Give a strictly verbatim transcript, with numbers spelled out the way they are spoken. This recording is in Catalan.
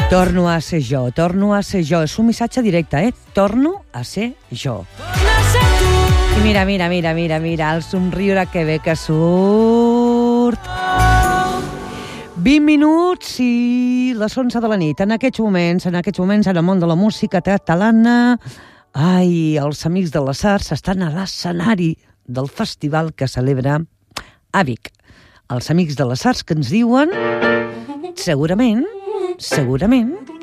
Torno a ser jo, torno a ser jo. És un missatge directe, eh? Torno a ser jo. I mira, mira, mira, mira, mira, el somriure que bé que surt. vint minuts i les onze de la nit. En aquests moments, en aquests moments, en el món de la música catalana, ai, els Amics de les Arts estan a l'escenari del festival que celebra a Vic. Els Amics de les Arts que ens diuen, segurament, segurament,